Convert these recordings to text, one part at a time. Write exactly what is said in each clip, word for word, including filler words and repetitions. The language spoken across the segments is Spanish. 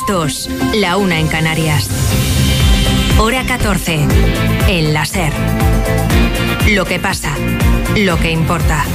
dos, la una en Canarias. Hora catorce, en la SER. Lo que pasa, lo que importa.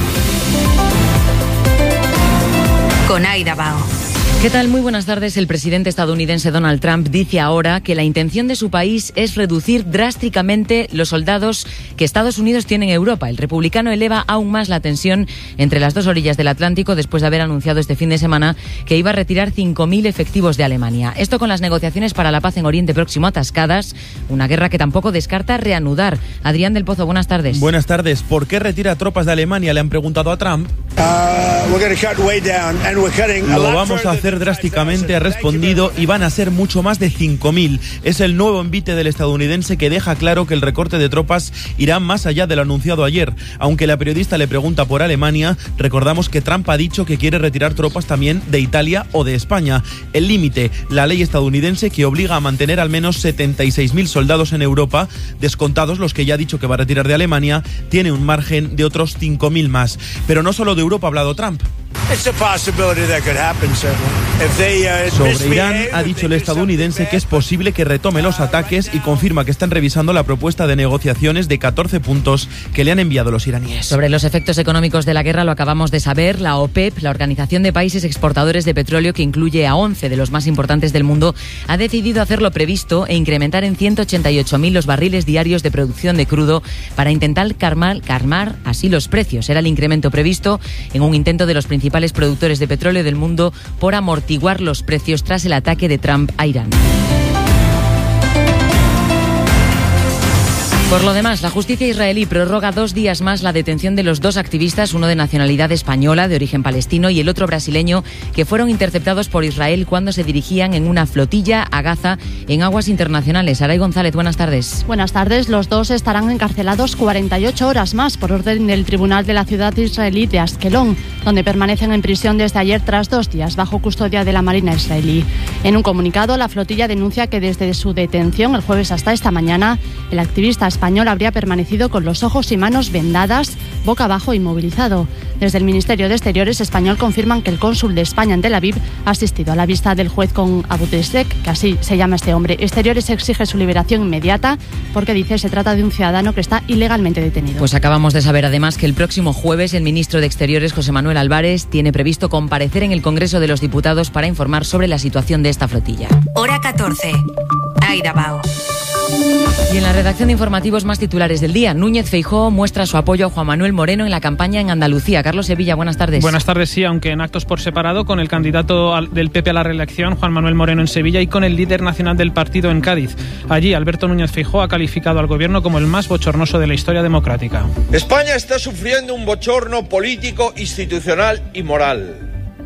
Con Aida Bao. ¿Qué tal? Muy buenas tardes. El presidente estadounidense Donald Trump dice ahora que la intención de su país es reducir drásticamente los soldados que Estados Unidos tiene en Europa. El republicano eleva aún más la tensión entre las dos orillas del Atlántico después de haber anunciado este fin de semana que iba a retirar cinco mil efectivos de Alemania. Esto con las negociaciones para la paz en Oriente Próximo atascadas, una guerra que tampoco descarta reanudar. Adrián del Pozo, buenas tardes. Buenas tardes. ¿Por qué retira tropas de Alemania? Le han preguntado a Trump. Uh, we're cut way down and we're cutting a Lo lot vamos a hacer drásticamente, ha respondido, y van a ser mucho más de cinco mil. Es el nuevo envite del estadounidense que deja claro que el recorte de tropas irá más allá de lo anunciado ayer. Aunque la periodista le pregunta por Alemania, recordamos que Trump ha dicho que quiere retirar tropas también de Italia o de España. El límite, la ley estadounidense que obliga a mantener al menos setenta y seis mil soldados en Europa, descontados los que ya ha dicho que va a retirar de Alemania, tiene un margen de otros cinco mil más. Pero no solo de Europa ha hablado Trump. Sobre Irán ha dicho el estadounidense que es posible que retome los ataques y confirma que están revisando la propuesta de negociaciones de catorce puntos que le han enviado los iraníes. Sobre los efectos económicos de la guerra lo acabamos de saber. La OPEP, la Organización de Países Exportadores de Petróleo, que incluye a once de los más importantes del mundo, ha decidido hacer lo previsto e incrementar en ciento ochenta y ocho mil los barriles diarios de producción de crudo para intentar calmar, calmar así los precios. Era el incremento previsto en un intento de los principales productores de petróleo del mundo por amortiguar los precios tras el ataque de Trump a Irán. Por lo demás, la justicia israelí prorroga dos días más la detención de los dos activistas, uno de nacionalidad española, de origen palestino, y el otro brasileño, que fueron interceptados por Israel cuando se dirigían en una flotilla a Gaza en aguas internacionales. Aray González, buenas tardes. Buenas tardes. Los dos estarán encarcelados cuarenta y ocho horas más por orden del tribunal de la ciudad israelí de Askelón, donde permanecen en prisión desde ayer tras dos días bajo custodia de la Marina israelí. En un comunicado, la flotilla denuncia que desde su detención el jueves hasta esta mañana, el activista español habría permanecido con los ojos y manos vendadas, boca abajo, inmovilizado. Desde el Ministerio de Exteriores español confirman que el cónsul de España en Tel Aviv ha asistido a la vista del juez con Abudesek, que así se llama este hombre. Exteriores exige su liberación inmediata porque dice se trata de un ciudadano que está ilegalmente detenido. Pues acabamos de saber además que el próximo jueves el ministro de Exteriores, José Manuel Álvarez, tiene previsto comparecer en el Congreso de los Diputados para informar sobre la situación de esta flotilla. Hora catorce, Aida Bao. Y en la redacción de informativos, más titulares del día. Núñez Feijóo muestra su apoyo a Juan Manuel Moreno en la campaña en Andalucía. Carlos Sevilla, buenas tardes. Buenas tardes, sí, aunque en actos por separado, con el candidato del P P a la reelección, Juan Manuel Moreno, en Sevilla, y con el líder nacional del partido en Cádiz. Allí, Alberto Núñez Feijóo ha calificado al gobierno como el más bochornoso de la historia democrática. España está sufriendo un bochorno político, institucional y moral.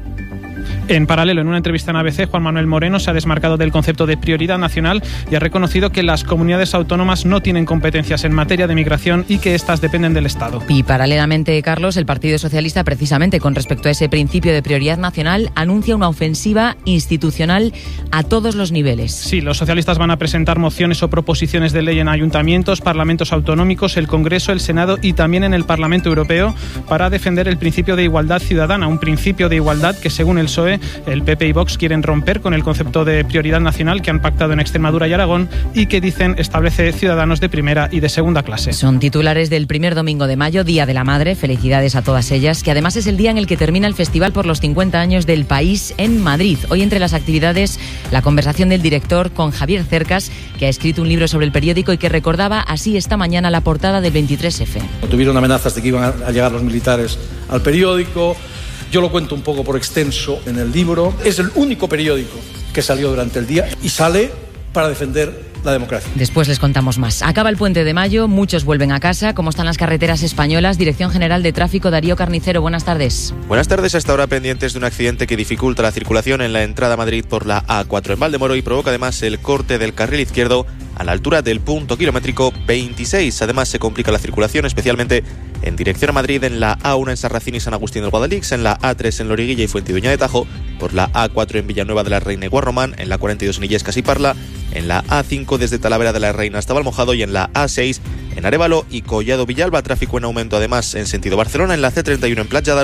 En paralelo, en una entrevista en A B C, Juan Manuel Moreno se ha desmarcado del concepto de prioridad nacional y ha reconocido que las comunidades autónomas no tienen competencias en materia de migración y que éstas dependen del Estado. Y paralelamente, Carlos, el Partido Socialista, precisamente con respecto a ese principio de prioridad nacional, anuncia una ofensiva institucional a todos los niveles. Sí, los socialistas van a presentar mociones o proposiciones de ley en ayuntamientos, parlamentos autonómicos, el Congreso, el Senado y también en el Parlamento Europeo para defender el principio de igualdad ciudadana, un principio de igualdad que, según el P S O E, el P P y Vox quieren romper con el concepto de prioridad nacional que han pactado en Extremadura y Aragón y que, dicen, establece ciudadanos de primera y de segunda clase. Son titulares del primer domingo de mayo, Día de la Madre. Felicidades a todas ellas, que además es el día en el que termina el Festival por los cincuenta años del país en Madrid. Hoy, entre las actividades, la conversación del director con Javier Cercas, que ha escrito un libro sobre el periódico y que recordaba así esta mañana la portada del veintitrés efe. Tuvieron amenazas de que iban a llegar los militares al periódico. Yo lo cuento un poco por extenso en el libro. Es el único periódico que salió durante el día y sale para defender la democracia. Después les contamos más. Acaba el puente de mayo, muchos vuelven a casa. ¿Cómo están las carreteras españolas? Dirección General de Tráfico, Darío Carnicero, buenas tardes. Buenas tardes. Hasta ahora pendientes de un accidente que dificulta la circulación en la entrada a Madrid por la A cuatro en Valdemoro y provoca además el corte del carril izquierdo a la altura del punto kilométrico veintiséis. Además se complica la circulación especialmente en dirección a Madrid en la A uno en San Racín y San Agustín del Guadalix, en la A tres en Loriguilla y Fuentidueña de Tajo, por la A cuatro en Villanueva de la Reina y Guarromán, en la cuarenta y dos en Illescas y Parla, en la A cinco desde Talavera de la Reina hasta Valmojado y en la A seis en Arévalo y Collado Villalba. Tráfico en aumento además en sentido Barcelona, en la C treinta y uno en Platja d'Aro,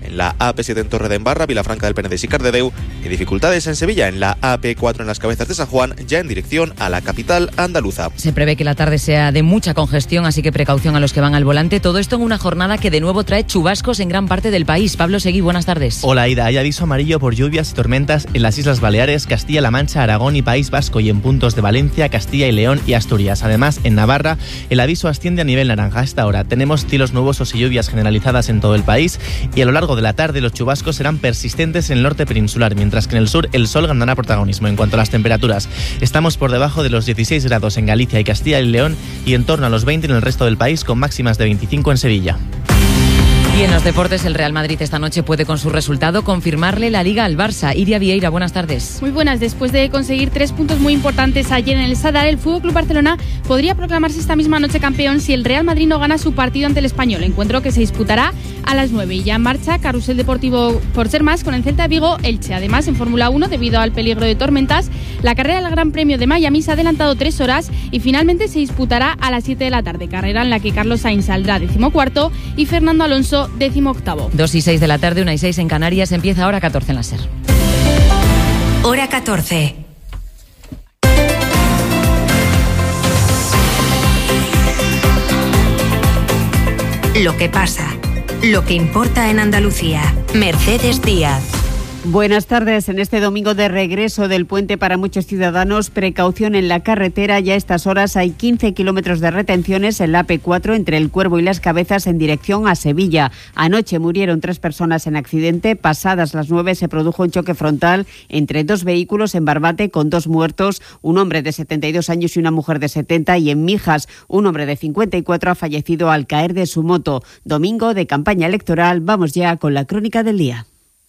en la A P siete en Torredembarra, Vilafranca del Penedès y Cardedeu, y dificultades en Sevilla en la A P cuatro en las Cabezas de San Juan, ya en dirección a la capital andaluza. Se prevé que la tarde sea de mucha congestión, así que precaución a los que van al volante. Todo esto en una jornada que de nuevo trae chubascos en gran parte del país. Pablo Seguí, buenas tardes. Hola, Ida. Hay aviso amarillo por lluvias y tormentas en las Islas Baleares, Castilla-La Mancha, Aragón y País Vasco, y en puntos de Valencia, Castilla y León y Asturias. Además, en Navarra, el aviso asciende a nivel naranja. A esta hora tenemos cielos nubosos y lluvias generalizadas en todo el país, y a lo largo de la tarde los chubascos serán persistentes en el norte peninsular, mientras que en el sur el sol ganará protagonismo. En cuanto a las temperaturas, estamos por debajo de los dieciséis grados en Galicia y Castilla y León y en torno a los veinte en el resto del país, con máximas de veinticinco en Sevilla. Y en los deportes, el Real Madrid esta noche puede con su resultado confirmarle la Liga al Barça. Iria Vieira, buenas tardes. Muy buenas. Después de conseguir tres puntos muy importantes ayer en el Sadar, el F C Barcelona podría proclamarse esta misma noche campeón si el Real Madrid no gana su partido ante el Español, encuentro que se disputará a las nueve. Y ya en marcha Carrusel Deportivo por ser más con el Celta de Vigo Elche. Además, en Fórmula uno, debido al peligro de tormentas, la carrera del Gran Premio de Miami se ha adelantado tres horas y finalmente se disputará a las siete de la tarde. Carrera en la que Carlos Sainz saldrá decimocuarto y Fernando Alonso décimo octavo. Dos y seis de la tarde, una y seis en Canarias. Empieza Hora catorce en la SER. Hora catorce. Lo que pasa, lo que importa en Andalucía. Mercedes Díaz. Buenas tardes. En este domingo de regreso del puente para muchos ciudadanos, precaución en la carretera. Ya a estas horas hay quince kilómetros de retenciones en la A P cuatro entre el Cuervo y Las Cabezas en dirección a Sevilla. Anoche murieron tres personas en accidente. Pasadas las nueve se produjo un choque frontal entre dos vehículos en Barbate con dos muertos, un hombre de setenta y dos años y una mujer de setenta, y en Mijas un hombre de cincuenta y cuatro ha fallecido al caer de su moto. Domingo de campaña electoral. Vamos ya con la crónica del día.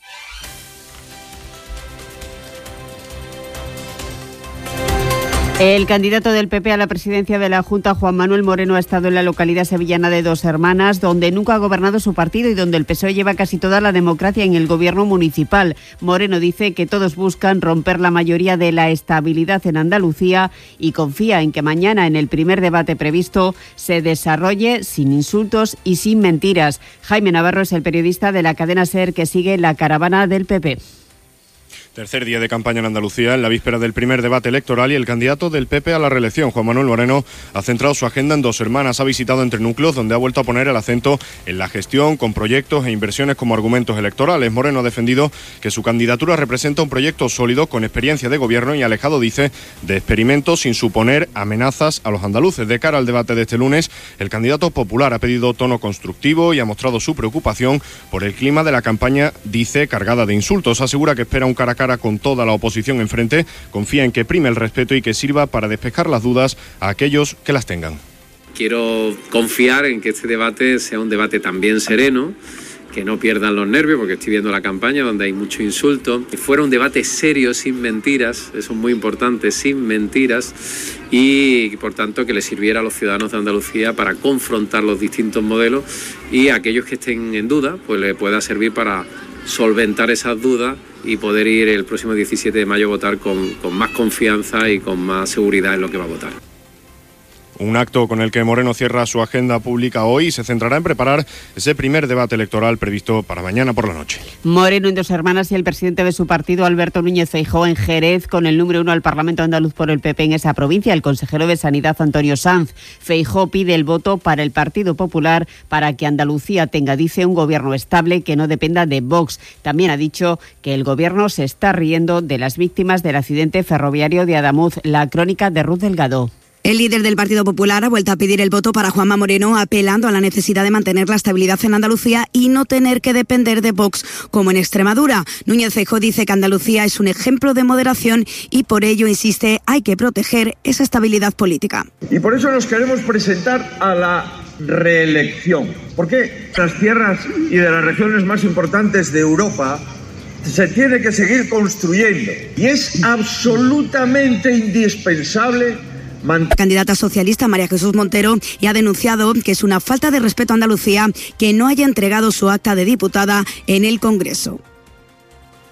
El candidato del P P a la presidencia de la Junta, Juan Manuel Moreno, ha estado en la localidad sevillana de Dos Hermanas, donde nunca ha gobernado su partido y donde el P S O E lleva casi toda la democracia en el gobierno municipal. Moreno dice que todos buscan romper la mayoría de la estabilidad en Andalucía y confía en que mañana, en el primer debate previsto, se desarrolle sin insultos y sin mentiras. Jaime Navarro es el periodista de la cadena SER que sigue la caravana del P P. Tercer día de campaña en Andalucía, en la víspera del primer debate electoral, y el candidato del P P a la reelección, Juan Manuel Moreno, ha centrado su agenda en Dos Hermanas. Ha visitado entre núcleos donde ha vuelto a poner el acento en la gestión, con proyectos e inversiones como argumentos electorales. Moreno ha defendido que su candidatura representa un proyecto sólido, con experiencia de gobierno y alejado, dice, de experimentos, sin suponer amenazas a los andaluces. De cara al debate de este lunes, el candidato popular ha pedido tono constructivo y ha mostrado su preocupación por el clima de la campaña, dice, cargada de insultos. Asegura que espera un cara a cara con toda la oposición enfrente, confía en que prime el respeto y que sirva para despejar las dudas a aquellos que las tengan. Quiero confiar en que este debate sea un debate también sereno, que no pierdan los nervios, porque estoy viendo la campaña donde hay mucho insulto, que fuera un debate serio, sin mentiras, eso es muy importante, sin mentiras, y por tanto que le sirviera a los ciudadanos de Andalucía para confrontar los distintos modelos, y a aquellos que estén en duda, pues le pueda servir para solventar esas dudas y poder ir el próximo diecisiete de mayo a votar con, con más confianza y con más seguridad en lo que va a votar. Un acto con el que Moreno cierra su agenda pública hoy y se centrará en preparar ese primer debate electoral previsto para mañana por la noche. Moreno en Dos Hermanas y el presidente de su partido, Alberto Núñez Feijóo, en Jerez, con el número uno al Parlamento andaluz por el P P en esa provincia, el consejero de Sanidad, Antonio Sanz. Feijóo pide el voto para el Partido Popular para que Andalucía tenga, dice, un gobierno estable que no dependa de Vox. También ha dicho que el gobierno se está riendo de las víctimas del accidente ferroviario de Adamuz. La crónica de Ruth Delgado. El líder del Partido Popular ha vuelto a pedir el voto para Juanma Moreno, apelando a la necesidad de mantener la estabilidad en Andalucía y no tener que depender de Vox, como en Extremadura. Núñez Feijóo dice que Andalucía es un ejemplo de moderación y por ello, insiste, hay que proteger esa estabilidad política. Y por eso nos queremos presentar a la reelección. Porque las tierras y de las regiones más importantes de Europa se tiene que seguir construyendo. Y es absolutamente indispensable. La candidata socialista María Jesús Montero y ha denunciado que es una falta de respeto a Andalucía que no haya entregado su acta de diputada en el Congreso.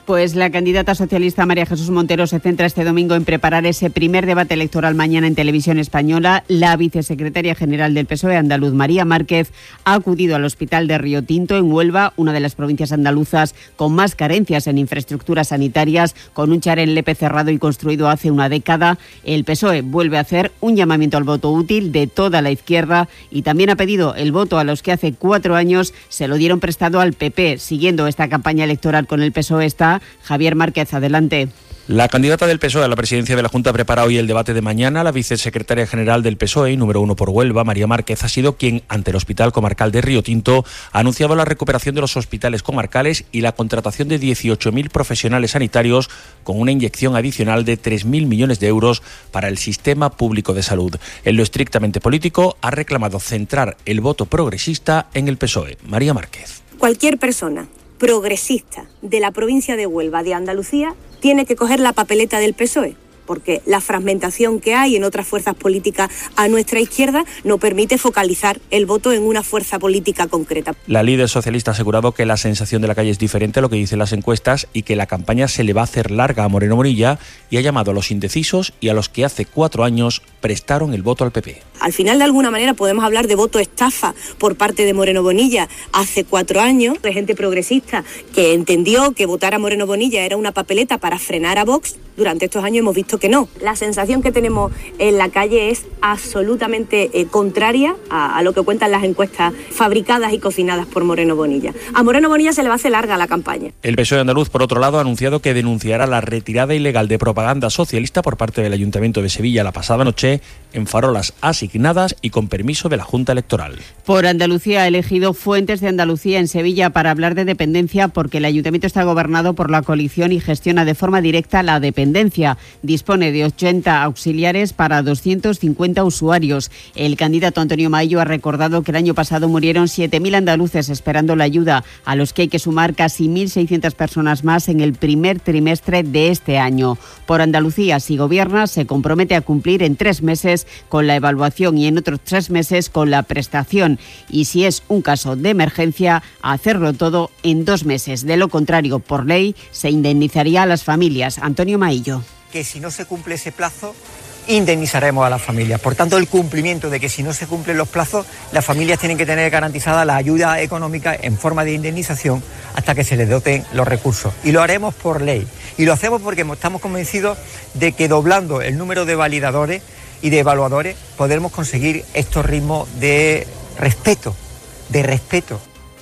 Pues la candidata socialista María Jesús Montero se centra este domingo en preparar ese primer debate electoral mañana en Televisión Española. La vicesecretaria general del P S O E andaluz, María Márquez, ha acudido al hospital de Río Tinto en Huelva, una de las provincias andaluzas con más carencias en infraestructuras sanitarias, con un Char en Lepe cerrado y construido hace una década. El P S O E vuelve a hacer un llamamiento al voto útil de toda la izquierda y también ha pedido el voto a los que hace cuatro años se lo dieron prestado al P P. Siguiendo esta campaña electoral con el P S O E está Javier Márquez. Adelante. La candidata del P S O E a la presidencia de la Junta prepara hoy el debate de mañana. La vicesecretaria general del P S O E y número uno por Huelva, María Márquez, ha sido quien, ante el Hospital Comarcal de Río Tinto, ha anunciado la recuperación de los hospitales comarcales y la contratación de dieciocho mil profesionales sanitarios con una inyección adicional de tres mil millones de euros para el sistema público de salud. En lo estrictamente político, ha reclamado centrar el voto progresista en el P S O E. María Márquez. Cualquier persona progresista de la provincia de Huelva, de Andalucía, tiene que coger la papeleta del P S O E, porque la fragmentación que hay en otras fuerzas políticas a nuestra izquierda no permite focalizar el voto en una fuerza política concreta. La líder socialista ha asegurado que la sensación de la calle es diferente a lo que dicen las encuestas y que la campaña se le va a hacer larga a Moreno Bonilla, y ha llamado a los indecisos y a los que hace cuatro años prestaron el voto al P P. Al final, de alguna manera, podemos hablar de voto estafa por parte de Moreno Bonilla hace cuatro años, de gente progresista que entendió que votar a Moreno Bonilla era una papeleta para frenar a Vox. Durante estos años hemos visto que no. La sensación que tenemos en la calle es absolutamente eh, contraria a, a lo que cuentan las encuestas fabricadas y cocinadas por Moreno Bonilla. A Moreno Bonilla se le va a hacer larga la campaña. El P S O E andaluz, por otro lado, ha anunciado que denunciará la retirada ilegal de propaganda socialista por parte del Ayuntamiento de Sevilla la pasada noche en farolas asignadas y con permiso de la Junta Electoral. Por Andalucía ha elegido Fuentes de Andalucía en Sevilla para hablar de dependencia, porque el Ayuntamiento está gobernado por la coalición y gestiona de forma directa la dependencia. Dispone de ochenta auxiliares para doscientos cincuenta usuarios. El candidato Antonio Maillo ha recordado que el año pasado murieron siete mil andaluces esperando la ayuda, a los que hay que sumar casi mil seiscientas personas más en el primer trimestre de este año. Por Andalucía, si gobierna, se compromete a cumplir en tres meses con la evaluación y en otros tres meses con la prestación, y si es un caso de emergencia, a hacerlo todo en dos meses. De lo contrario, por ley, se indemnizaría a las familias. Antonio Maillo. Que si no se cumple ese plazo, indemnizaremos a las familias. Por tanto, el cumplimiento de que si no se cumplen los plazos, las familias tienen que tener garantizada la ayuda económica en forma de indemnización hasta que se les doten los recursos. Y lo haremos por ley. Y lo hacemos porque estamos convencidos de que doblando el número de validadores y de evaluadores podremos conseguir estos ritmos de respeto, de respeto.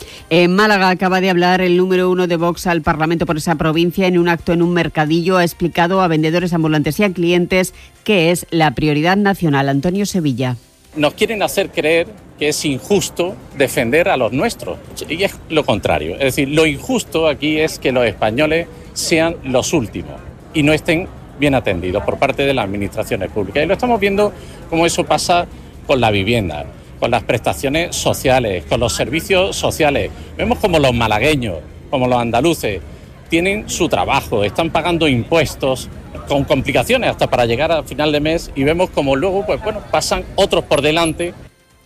En Málaga acaba de hablar el número uno de Vox al Parlamento por esa provincia. En un acto en un mercadillo ha explicado a vendedores ambulantes y a clientes qué es la prioridad nacional. Antonio Sevilla. Nos quieren hacer creer que es injusto defender a los nuestros, y es lo contrario. Es decir, lo injusto aquí es que los españoles sean los últimos y no estén bien atendidos por parte de las administraciones públicas. Y lo estamos viendo como eso pasa con la vivienda, con las prestaciones sociales, con los servicios sociales. Vemos como los malagueños, como los andaluces, tienen su trabajo, están pagando impuestos con complicaciones hasta para llegar al final de mes, y vemos como luego pues bueno, pasan otros por delante.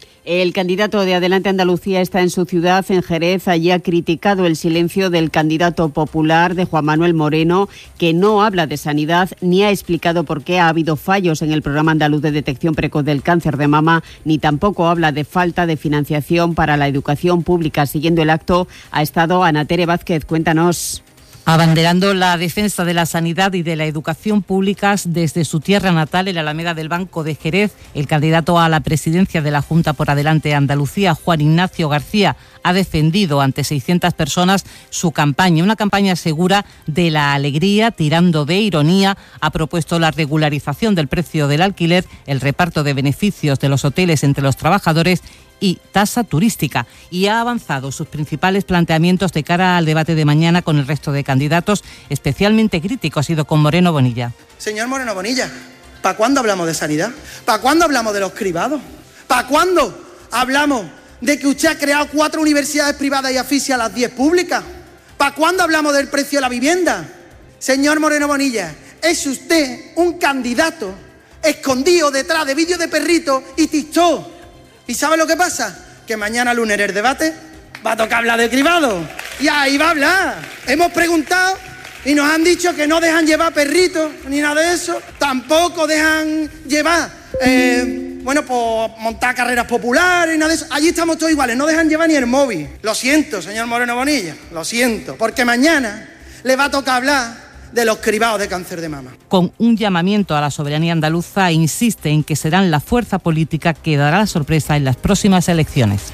El candidato de Adelante Andalucía está en su ciudad, en Jerez. Allí ha criticado el silencio del candidato popular, de Juan Manuel Moreno, que no habla de sanidad ni ha explicado por qué ha habido fallos en el programa andaluz de detección precoz del cáncer de mama, ni tampoco habla de falta de financiación para la educación pública. Siguiendo el acto ha estado Ana Tere Vázquez. Cuéntanos. Abanderando la defensa de la sanidad y de la educación públicas desde su tierra natal, en la Alameda del Banco de Jerez, el candidato a la presidencia de la Junta por Adelante Andalucía, Juan Ignacio García, ha defendido ante seiscientas personas su campaña, una campaña segura de la alegría, tirando de ironía. Ha propuesto la regularización del precio del alquiler, el reparto de beneficios de los hoteles entre los trabajadores y tasa turística, y ha avanzado sus principales planteamientos de cara al debate de mañana con el resto de candidatos. Especialmente crítico ha sido con Moreno Bonilla. Señor Moreno Bonilla, ¿para cuándo hablamos de sanidad? ¿Para cuándo hablamos de los cribados? ¿Para cuándo hablamos de que usted ha creado cuatro universidades privadas y asfixia a las diez públicas? ¿Para cuándo hablamos del precio de la vivienda? Señor Moreno Bonilla, es usted un candidato escondido detrás de vídeos de perritos y TikTok. ¿Y sabe lo que pasa? Que mañana lunes en el debate va a tocar hablar de cribado. Y ahí va a hablar. Hemos preguntado Y nos han dicho que no dejan llevar perritos ni nada de eso. Tampoco dejan llevar, eh, bueno, pues montar carreras populares y nada de eso. Allí estamos todos iguales, no dejan llevar ni el móvil. Lo siento, señor Moreno Bonilla, lo siento. Porque mañana le va a tocar hablar de los cribados de cáncer de mama. Con un llamamiento a la soberanía andaluza, insiste en que serán la fuerza política que dará la sorpresa en las próximas elecciones.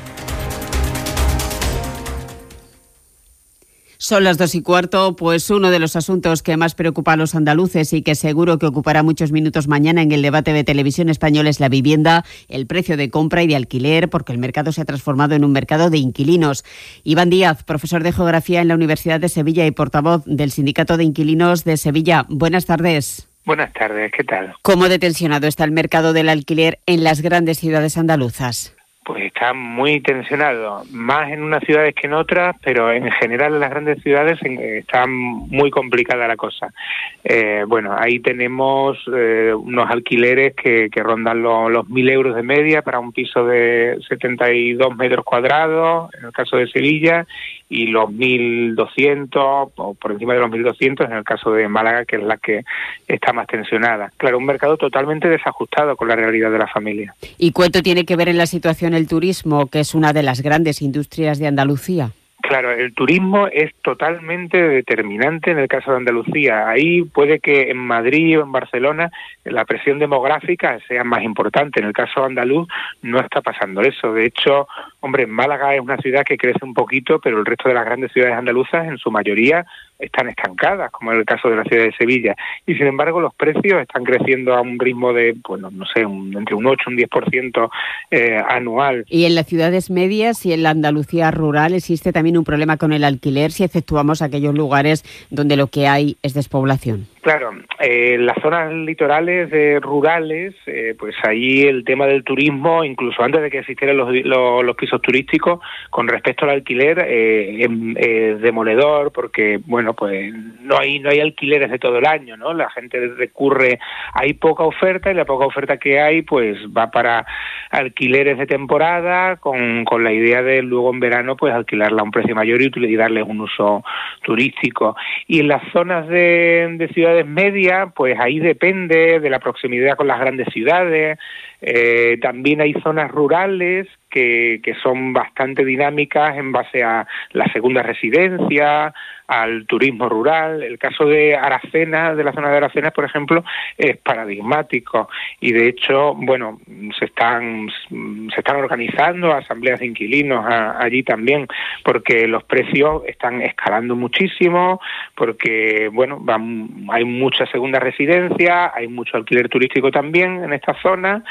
Son las dos y cuarto, pues uno de los asuntos que más preocupa a los andaluces y que seguro que ocupará muchos minutos mañana en el debate de Televisión Española es la vivienda, el precio de compra y de alquiler, porque el mercado se ha transformado en un mercado de inquilinos. Iván Díaz, profesor de Geografía en la Universidad de Sevilla y portavoz del Sindicato de Inquilinos de Sevilla. Buenas tardes. Buenas tardes, ¿qué tal? ¿Cómo de tensionado está el mercado del alquiler en las grandes ciudades andaluzas? Pues está muy tensionado, más en unas ciudades que en otras, pero en general en las grandes ciudades está muy complicada la cosa. Eh, bueno, ahí tenemos eh, unos alquileres que, que rondan lo, los mil euros de media para un piso de setenta y dos metros cuadrados, en el caso de Sevilla, y los mil doscientos, o por encima de los mil doscientos en el caso de Málaga, que es la que está más tensionada. Claro, un mercado totalmente desajustado con la realidad de la familia. ¿Y cuánto tiene que ver en la situación el turismo, que es una de las grandes industrias de Andalucía? Claro, el turismo es totalmente determinante en el caso de Andalucía. Ahí puede que en Madrid o en Barcelona la presión demográfica sea más importante. En el caso andaluz no está pasando eso. De hecho, hombre, Málaga es una ciudad que crece un poquito, pero el resto de las grandes ciudades andaluzas, en su mayoría, están estancadas, como en el caso de la ciudad de Sevilla. Y sin embargo, los precios están creciendo a un ritmo de, bueno, no sé, un, entre un ocho y un diez por ciento eh, anual. ¿Y en las ciudades medias y en la Andalucía rural existe también un problema con el alquiler si exceptuamos aquellos lugares donde lo que hay es despoblación? Claro, eh, en las zonas litorales eh, rurales, eh, pues ahí el tema del turismo, incluso antes de que existieran los, los, los pisos turísticos, con respecto al alquiler, eh, es eh, demoledor, porque, bueno, pues no hay no hay alquileres de todo el año, ¿no? La gente recurre, hay poca oferta y la poca oferta que hay, pues va para alquileres de temporada, con, con la idea de luego en verano, pues alquilarla a un precio mayor y, y darles un uso turístico. Y en las zonas de, de ciudades medias, pues ahí depende de la proximidad con las grandes ciudades. Eh, también hay zonas rurales que, que son bastante dinámicas en base a la segunda residencia, al turismo rural. El caso de Aracena, de la zona de Aracena, por ejemplo, es paradigmático y de hecho, bueno, se están se están organizando asambleas de inquilinos a, allí también, porque los precios están escalando muchísimo, porque bueno, van, hay mucha segunda residencia, hay mucho alquiler turístico también en esta zona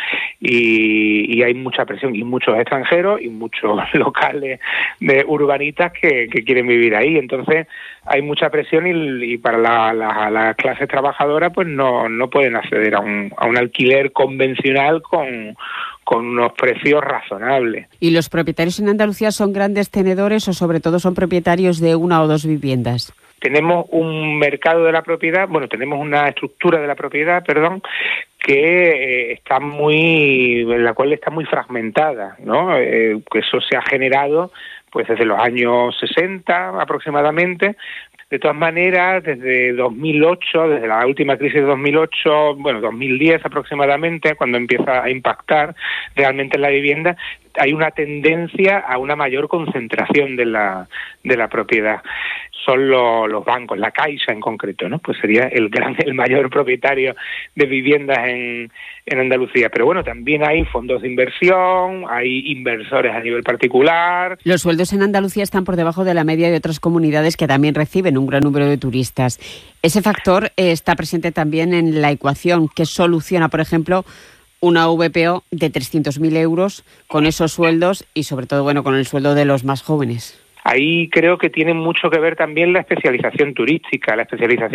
y, y hay mucha presión y muchos extranjeros y muchos locales de urbanitas que, que quieren vivir ahí. Entonces hay mucha presión y, y para la, la, la clase trabajadora pues no, no pueden acceder a un, a un alquiler convencional con, con unos precios razonables. ¿Y los propietarios en Andalucía son grandes tenedores o sobre todo son propietarios de una o dos viviendas? Tenemos un mercado de la propiedad, bueno, tenemos una estructura de la propiedad, perdón, que eh, está muy, en la cual está muy fragmentada, ¿no? Eh, que eso se ha generado pues desde los años sesenta aproximadamente. De todas maneras, desde dos mil ocho, desde la última crisis de dos mil ocho, bueno, dos mil diez aproximadamente, cuando empieza a impactar realmente en la vivienda, hay una tendencia a una mayor concentración de la de la propiedad. Son lo, los bancos, la Caixa en concreto, ¿no? Pues sería el gran, el mayor propietario de viviendas en, en Andalucía. Pero bueno, también hay fondos de inversión, hay inversores a nivel particular. Los sueldos en Andalucía están por debajo de la media de otras comunidades que también reciben un gran número de turistas. Ese factor eh, está presente también en la ecuación que soluciona, por ejemplo, una V P O de trescientos mil euros con esos sueldos y sobre todo, bueno, con el sueldo de los más jóvenes. Ahí creo que tiene mucho que ver también la especialización turística, la especialización